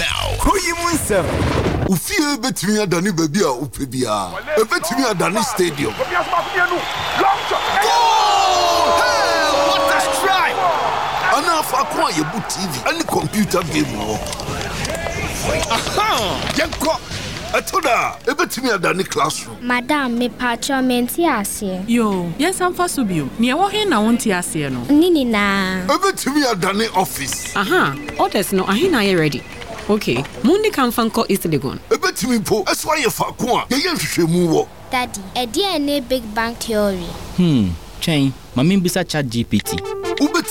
now. Koyimunsem. Ufie betimi adani baby a upebia. Ebetimi adani stadium. Long shot. Goal! Hey, what a strike! Ana fa kwa yebu TV any computer game wo. Aha! Yenko. Atoda, ebetimi adani classroom. Madam, me patcho menti ase. Yo, yes I'm for subio. Ni wo he na wonti ase no. Nini na. Ebetimi adani office. Aha, orders no ahina ye ready. Okay, Mundi kan fanko East Legon. Ebetimi po, eso ye fa kwa. Ye hwehwemu wo. Daddy, e dia ne Big Bang Theory. Chain, mami bisa chat GPT.